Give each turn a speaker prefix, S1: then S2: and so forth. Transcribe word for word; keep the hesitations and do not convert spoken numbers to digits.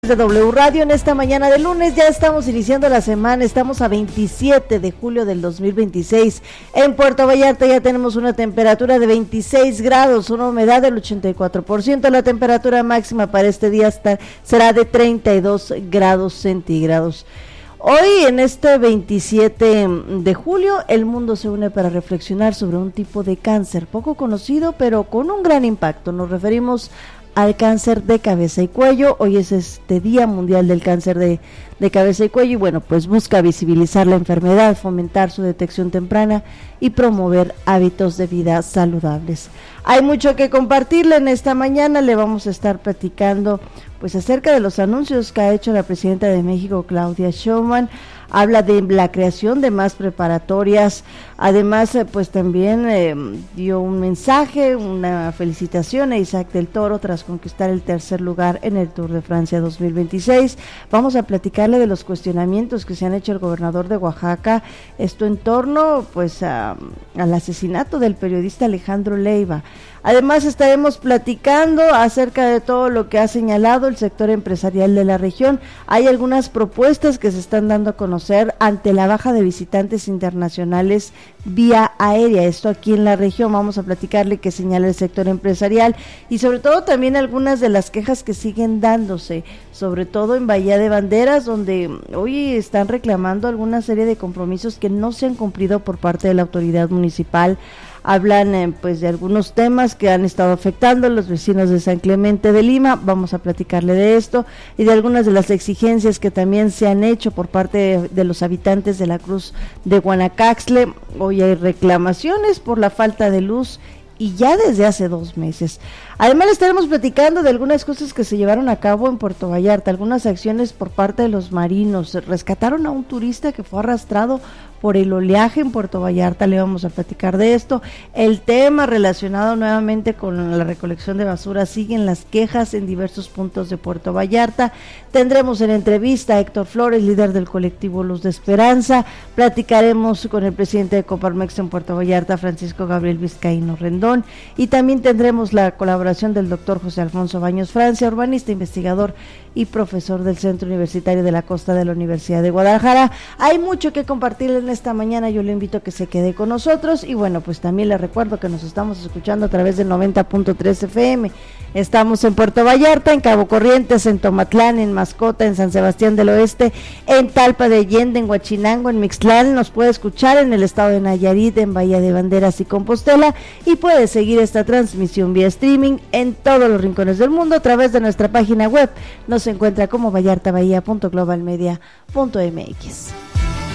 S1: De W Radio en esta mañana de lunes. Ya estamos iniciando la semana, estamos a veintisiete de julio del dos mil veintiséis. En Puerto Vallarta ya tenemos una temperatura de veintiséis grados, una humedad del ochenta y cuatro por ciento. La temperatura máxima para este día está, será de treinta y dos grados centígrados. Hoy, en este veintisiete de julio, el mundo se une para reflexionar sobre un tipo de cáncer poco conocido, pero con un gran impacto. Nos referimos al cáncer de cabeza y cuello. Hoy es este Día Mundial del Cáncer de, de Cabeza y Cuello y bueno, pues busca visibilizar la enfermedad, fomentar su detección temprana y promover hábitos de vida saludables. Hay mucho que compartirle en esta mañana. Le vamos a estar platicando pues acerca de los anuncios que ha hecho la presidenta de México, Claudia Sheinbaum. Habla de la creación de más preparatorias, además eh, pues también eh, dio un mensaje, una felicitación a Isaac del Toro tras conquistar el tercer lugar en el Tour de Francia dos mil veintiséis. Vamos a platicarle de los cuestionamientos que se han hecho el gobernador de Oaxaca, esto en torno pues a, al asesinato del periodista Alejandro Leiva. Además estaremos platicando acerca de todo lo que ha señalado el sector empresarial de la región. Hay algunas propuestas que se están dando a conocer ante la baja de visitantes internacionales vía aérea, esto aquí en la región. Vamos a platicarle qué señala el sector empresarial y sobre todo también algunas de las quejas que siguen dándose, sobre todo en Bahía de Banderas, donde hoy están reclamando alguna serie de compromisos que no se han cumplido por parte de la autoridad municipal. Hablan eh, pues de algunos temas que han estado afectando a los vecinos de San Clemente de Lima. Vamos a platicarle de esto y de algunas de las exigencias que también se han hecho por parte de, de los habitantes de la Cruz de Guanacaxtle. Hoy hay reclamaciones por la falta de luz y ya desde hace dos meses. Además le estaremos platicando de algunas cosas que se llevaron a cabo en Puerto Vallarta, algunas acciones por parte de los marinos. Rescataron a un turista que fue arrastrado por el oleaje en Puerto Vallarta, le vamos a platicar de esto. El tema relacionado nuevamente con la recolección de basura, siguen las quejas en diversos puntos de Puerto Vallarta. Tendremos en entrevista a Héctor Flores, líder del colectivo Luz de Esperanza. Platicaremos con el presidente de Coparmex en Puerto Vallarta, Francisco Gabriel Vizcaíno Rendón, y también tendremos la colaboración del doctor José Alfonso Baños Francia, urbanista, investigador y profesor del Centro Universitario de la Costa de la Universidad de Guadalajara. Hay mucho que compartir en esta mañana, yo le invito a que se quede con nosotros y bueno, pues también le recuerdo que nos estamos escuchando a través del noventa punto tres F M. Estamos en Puerto Vallarta, en Cabo Corrientes, en Tomatlán, en Mascota, en San Sebastián del Oeste, en Talpa de Allende, en Huachinango, en Mixtlán. Nos puede escuchar en el estado de Nayarit, en Bahía de Banderas y Compostela, y puede seguir esta transmisión vía streaming en todos los rincones del mundo a través de nuestra página web. Nos encuentra como vallartabahía punto global media punto m x.